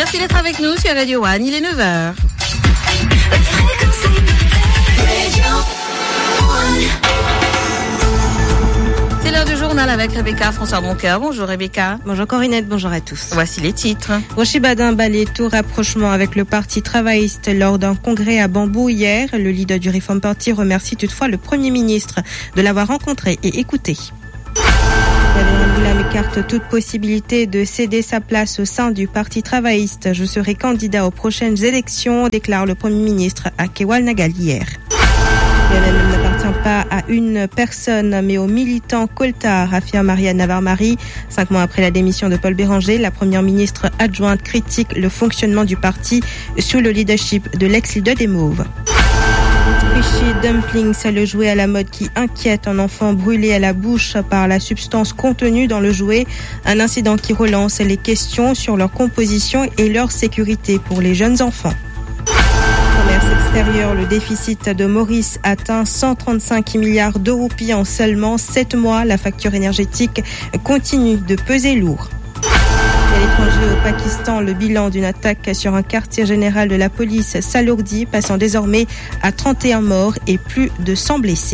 Merci d'être avec nous sur Radio One, il est 9h. C'est l'heure du journal avec Rebecca François Boncoeur. Bonjour Rebecca. Bonjour Corinette, bonjour à tous. Voici les titres. Rocher Badin balaye tout rapprochement avec le Parti travailliste lors d'un congrès à Bambou hier. Le leader du Reform Party remercie toutefois le Premier ministre de l'avoir rencontré et écouté. Navin Ramgoolam écarte toute possibilité de céder sa place au sein du Parti travailliste. Je serai candidat aux prochaines élections, déclare le Premier ministre à Kewal Nagal hier. Le n'appartient pas à une personne, mais aux militants Coltard, affirme Marianne Navarre-Marie. 5 mois après la démission de Paul Béranger, la première ministre adjointe critique le fonctionnement du parti sous le leadership de l'ex-leader des Mauves. Squishy Dumplings, c'est le jouet à la mode qui inquiète un enfant brûlé à la bouche par la substance contenue dans le jouet. Un incident qui relance les questions sur leur composition et leur sécurité pour les jeunes enfants. Commerce extérieur, le déficit de Maurice atteint 135 milliards de roupies en seulement 7 mois. La facture énergétique continue de peser lourd. À l'étranger, au Pakistan, le bilan d'une attaque sur un quartier général de la police s'alourdit, passant désormais à 31 morts et plus de 100 blessés.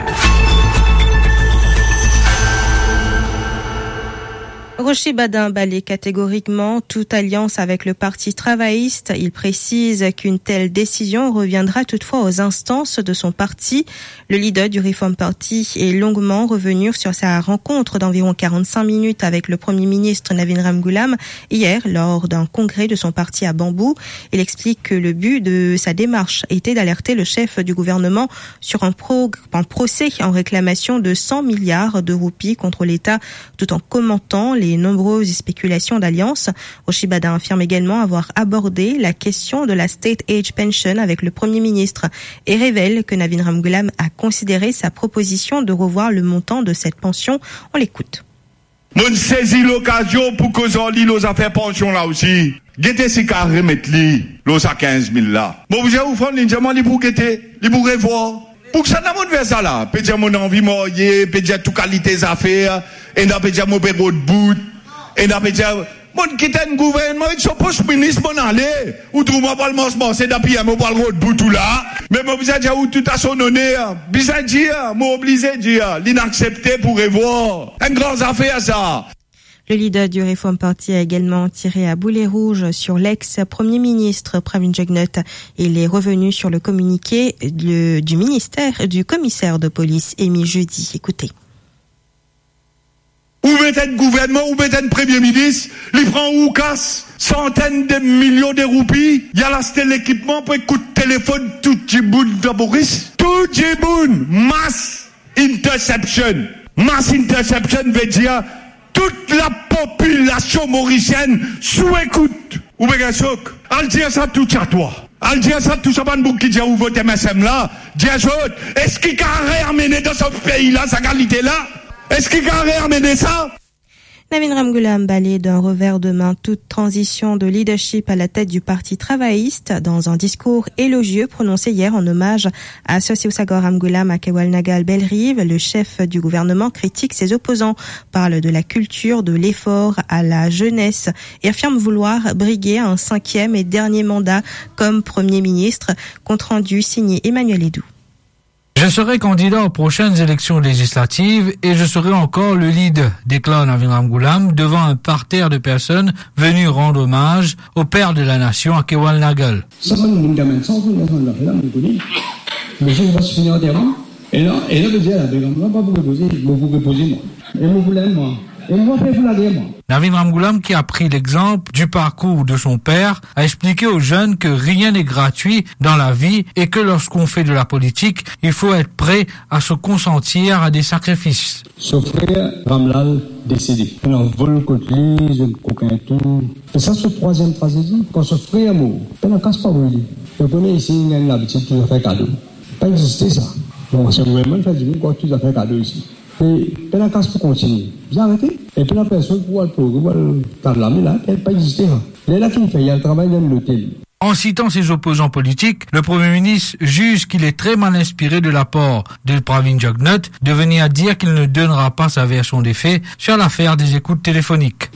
Rocher Badin balaye catégoriquement toute alliance avec le Parti travailliste. Il précise qu'une telle décision reviendra toutefois aux instances de son parti. Le leader du Reform Party est longuement revenu sur sa rencontre d'environ 45 minutes avec le Premier ministre Navin Ramgoolam hier lors d'un congrès de son parti à Bambou. Il explique que le but de sa démarche était d'alerter le chef du gouvernement sur un procès en réclamation de 100 milliards de roupies contre l'État, tout en commentant les nombreuses spéculations d'alliance. Rocher Badin affirme également avoir abordé la question de la State Age Pension avec le Premier ministre et révèle que Navin Ramgoolam a considéré sa proposition de revoir le montant de cette pension. On l'écoute. Mon saisit l'occasion pour que j'en lis nos affaires pension là aussi. Guettez si carré mettre li, l'os à 15 000 là. Bon, vous avez offert l'indiamant li pour guetter, li pour revoir. Pour que ça n'a pas de ça là. Peut dire mon envie morier, peut dire toute qualité des affaires, et n'a peut dire mon péro de bout, et n'a peut dire, mon quitte un gouvernement, il se pose ministre, mon aller, ou tout moi pas le monsement, c'est d'appui à mon pas le bout tout là. Mais moi, vous avez dit, où tout a son honneur, bizarre dire, moi obligé dire, l'inaccepté pour revoir. Un grand affaire ça. Le leader du Reform Party a également tiré à boulet rouge sur l'ex-premier ministre Pravin Jugnauth. Il est revenu sur le communiqué du commissaire de police émis jeudi. Écoutez. Ou mettez un gouvernement, ou mettez un premier ministre, il prend ou casse centaines de millions de roupies. Il y a là, c'était l'équipement pour écouter téléphone tout Djiboun de Boris. Tout Djiboun, mass interception. Mass interception veut dire toute la population mauricienne sous écoute. Ou bien choc. Al dire ça tout à toi. Al dire ça tout ça ban bouc qui dit où voter MSM là. Dire est-ce qu'il a réamené dans ce pays là sa qualité là? Est-ce qu'il a réamené ça? Navin Ramgoolam balaye d'un revers de main toute transition de leadership à la tête du Parti travailliste dans un discours élogieux prononcé hier en hommage à Sosséou Sagor Ramgoolam à Kewal Nagal Bellerive. Le chef du gouvernement critique ses opposants, parle de la culture, de l'effort à la jeunesse et affirme vouloir briguer un 5e et dernier mandat comme Premier ministre. Compte rendu signé Emmanuel Edou. Je serai candidat aux prochaines élections législatives et je serai encore le leader, déclare Navin Ramgoolam devant un parterre de personnes venues rendre hommage au père de la nation à Kewal Nagal. Navin Ramgoolam, qui a pris l'exemple du parcours de son père, a expliqué aux jeunes que rien n'est gratuit dans la vie et que lorsqu'on fait de la politique, il faut être prêt à se consentir à des sacrifices. Son frère Ramlal décédé. On a volé contre lui, un coquin tout. Et ça, c'est 3e tragédie. Quand son frère est mort, on n'a casse pas brûlé. On connaît ici, il y a l'habitude de faire cadeau. Pas existé ça. Bon, c'est vraiment fait du quoi tu as fait cadeau ici. Et puis la casse pour continuer. Vous arrêtez. Et puis la personne pour le programme, là, elle n'a pas existé. Elle est là qui fait, il y a un travail dans l'hôtel. En citant ses opposants politiques, le Premier ministre juge qu'il est très mal inspiré de l'apport de Pravin Jugnauth de venir à dire qu'il ne donnera pas sa version des faits sur l'affaire des écoutes téléphoniques.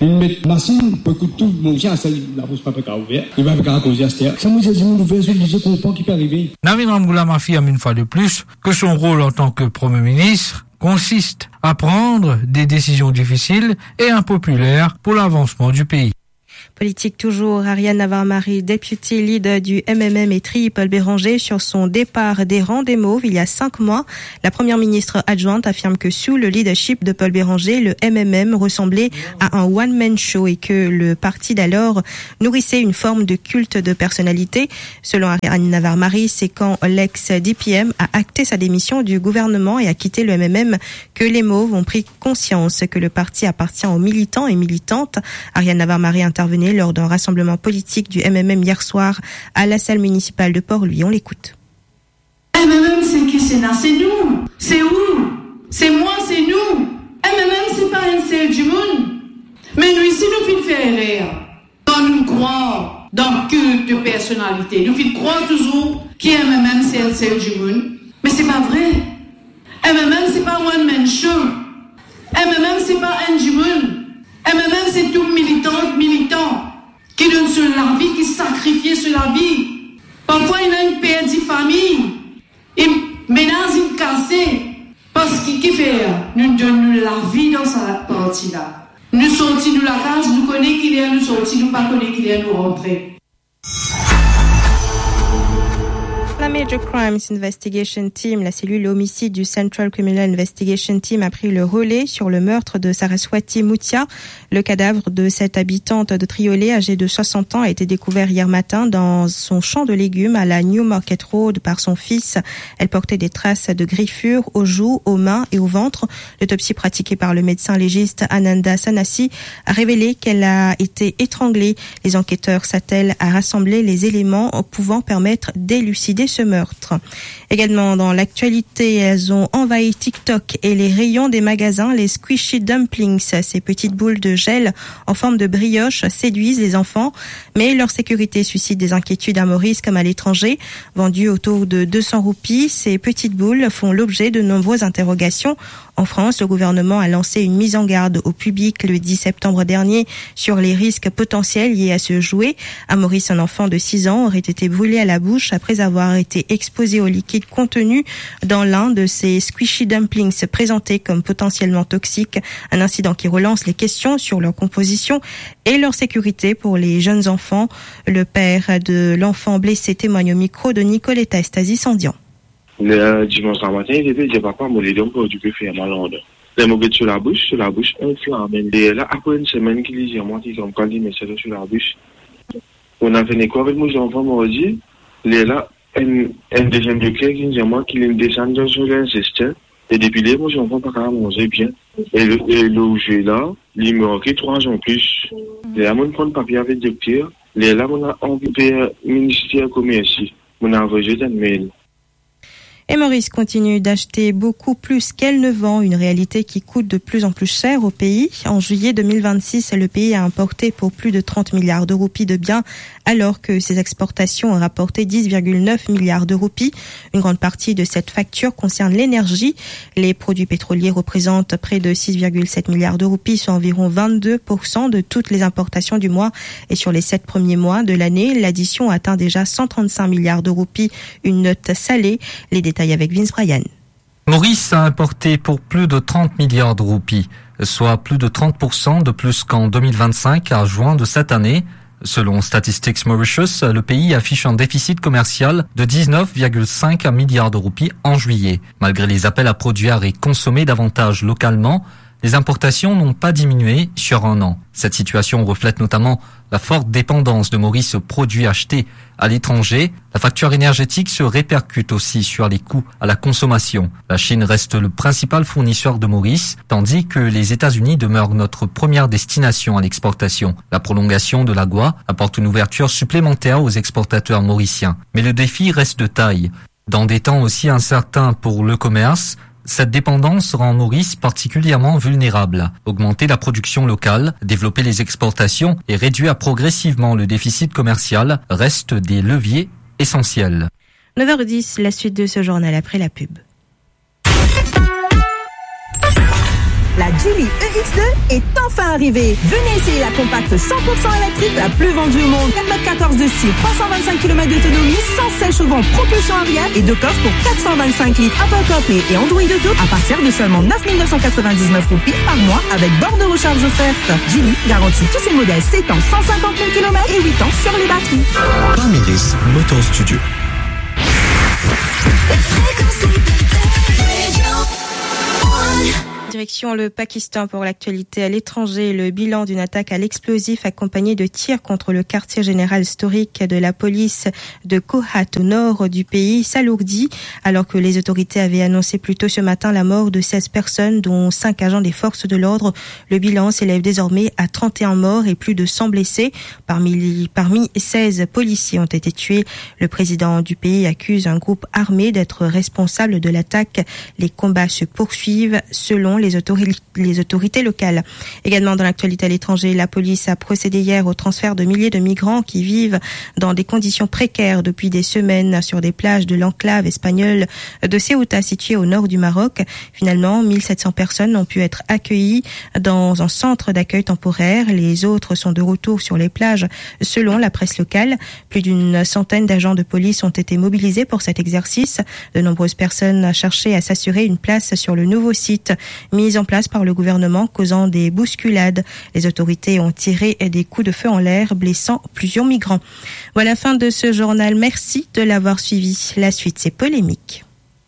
Navin Ramgoolam affirme une fois de plus que son rôle en tant que Premier ministre consiste à prendre des décisions difficiles et impopulaires pour l'avancement du pays. Politique toujours, Ariane Navarre-Marie, deputy lead du MMM et tri Paul Béranger sur son départ des rangs des Mauves il y a 5 mois. La première ministre adjointe affirme que sous le leadership de Paul Béranger, le MMM ressemblait à un one-man show et que le parti d'alors nourrissait une forme de culte de personnalité. Selon Ariane Navarre-Marie, c'est quand l'ex-DPM a acté sa démission du gouvernement et a quitté le MMM que les Mauves ont pris conscience que le parti appartient aux militants et militantes. Ariane Navarre-Marie intervenait lors d'un rassemblement politique du MMM hier soir à la salle municipale de Port-Louis. On l'écoute. MMM, c'est qui c'est là? C'est nous. C'est où? C'est moi, c'est nous. MMM, c'est pas un seul du monde. Mais nous ici, nous finissons faire rire. Quand nous croyons dans le culte de personnalité, nous finissons croire toujours que MMM, c'est un seul du monde. Mais c'est pas vrai. MMM, c'est pas one man show. MMM, c'est pas un du monde. MMM, c'est tout militant qui donne sur la vie, qui sacrifie sur la vie. Parfois, il a une perte de famille. Il ménage une cassée. Parce qu'il fait, nous donnons la vie dans sa partie-là. Nous sortis de la case, nous connaissons qu'il y a, nous sortis, nous pas connaissons qu'il y a, nous rentrer. La Major Crimes Investigation Team, la cellule homicide du Central Criminal Investigation Team, a pris le relais sur le meurtre de Saraswati Moutia. Le cadavre de cette habitante de Triolet, âgée de 60 ans, a été découvert hier matin dans son champ de légumes à la New Market Road par son fils. Elle portait des traces de griffures aux joues, aux mains et au ventre. L'autopsie pratiquée par le médecin légiste Ananda Sanasi a révélé qu'elle a été étranglée. Les enquêteurs s'attellent à rassembler les éléments pouvant permettre d'élucider ce meurtre. Également dans l'actualité, elles ont envahi TikTok et les rayons des magasins. Les squishy dumplings, ces petites boules de gel en forme de brioche, séduisent les enfants, mais leur sécurité suscite des inquiétudes à Maurice comme à l'étranger. Vendues autour de 200 roupies, ces petites boules font l'objet de nombreuses interrogations. En France, le gouvernement a lancé une mise en garde au public le 10 septembre dernier sur les risques potentiels liés à ce jouet. À Maurice, un enfant de 6 ans aurait été brûlé à la bouche après avoir été exposé au liquide contenu dans l'un de ces squishy dumplings présentés comme potentiellement toxiques. Un incident qui relance les questions sur leur composition et leur sécurité pour les jeunes enfants. Le père de l'enfant blessé témoigne au micro de Nicoletta Estasi-Sandian. Le dimanche matin, il était dit, papa, mon lédon pour du peu faire mal en dedans. Les mots sur la bouche, on flamme. Et là, après une semaine qu'il dit, moi, qui comme quand il met ça sur la bouche. On a fait quoi avec mon enfant, moi, dit, là, un deuxième degré qui dit, moi, qu'il descend sur l'inceste. Et depuis là, mon enfant, pas qu'à manger bien. Et le jeu là, il me manquait 3 ans plus. Et là, mon prend le papier avec le docteur. Et là, on a envoyé le ministère commerce. On a envoyé un mail. Et Maurice continue d'acheter beaucoup plus qu'elle ne vend, une réalité qui coûte de plus en plus cher au pays. En juillet 2026, le pays a importé pour plus de 30 milliards de roupies de biens, alors que ses exportations ont rapporté 10,9 milliards de roupies. Une grande partie de cette facture concerne l'énergie. Les produits pétroliers représentent près de 6,7 milliards de roupies, soit environ 22% de toutes les importations du mois. Et sur les 7 premiers mois de l'année, l'addition atteint déjà 135 milliards de roupies, une note salée. Les détails avec Vince Bryan. Maurice a importé pour plus de 30 milliards de roupies, soit plus de 30% de plus qu'en 2025 à juin de cette année. Selon Statistics Mauritius, le pays affiche un déficit commercial de 19,5 milliards de roupies en juillet. Malgré les appels à produire et consommer davantage localement, les importations n'ont pas diminué sur un an. Cette situation reflète notamment la forte dépendance de Maurice aux produits achetés à l'étranger. La facture énergétique se répercute aussi sur les coûts à la consommation. La Chine reste le principal fournisseur de Maurice, tandis que les États-Unis demeurent notre première destination à l'exportation. La prolongation de l'AGOA apporte une ouverture supplémentaire aux exportateurs mauriciens. Mais le défi reste de taille. Dans des temps aussi incertains pour le commerce, Cette dépendance rend Maurice particulièrement vulnérable. Augmenter la production locale, développer les exportations et réduire progressivement le déficit commercial restent des leviers essentiels. 9h10, la suite de ce journal après la pub. La Geely EX2 est enfin arrivée. Venez essayer la compacte 100% électrique la plus vendue au monde. 4,14 m de style, 325 km d'autonomie, 116 chevaux, propulsion arrière et deux coffres pour 425 litres Apple CarPlay et Android Auto à partir de seulement 9 999 roupies par mois avec borne de recharge offerte. Geely garantit tous ses modèles 7 ans, 150 000 km et 8 ans sur les batteries. Pamélis Motor Studio. Direction le Pakistan pour l'actualité à l'étranger. Le bilan d'une attaque à l'explosif accompagnée de tirs contre le quartier général historique de la police de Kohat au nord du pays s'alourdit alors que les autorités avaient annoncé plus tôt ce matin la mort de 16 personnes dont 5 agents des forces de l'ordre. Le bilan s'élève désormais à 31 morts et plus de 100 blessés. Parmi 16 policiers ont été tués. Le président du pays accuse un groupe armé d'être responsable de l'attaque. Les combats se poursuivent selon les autorités locales. Également dans l'actualité à l'étranger, la police a procédé hier au transfert de milliers de migrants qui vivent dans des conditions précaires depuis des semaines sur des plages de l'enclave espagnole de Ceuta située au nord du Maroc. Finalement, 1700 personnes ont pu être accueillies dans un centre d'accueil temporaire. Les autres sont de retour sur les plages selon la presse locale. Plus d'une centaine d'agents de police ont été mobilisés pour cet exercice. De nombreuses personnes cherchaient à s'assurer une place sur le nouveau site mis en place par le gouvernement, causant des bousculades. Les autorités ont tiré des coups de feu en l'air, blessant plusieurs migrants. Voilà la fin de ce journal. Merci de l'avoir suivi. La suite, c'est polémique.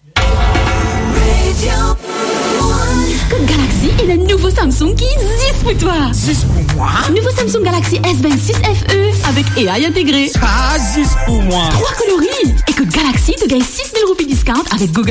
Code Galaxy et le nouveau Samsung qui existe pour toi. 10 pour moi. Nouveau Samsung Galaxy S26 FE avec AI intégré. Ça, 10 pour moi. 3 coloris. Et Code Galaxy te gagne 6 000 roupies discount avec Google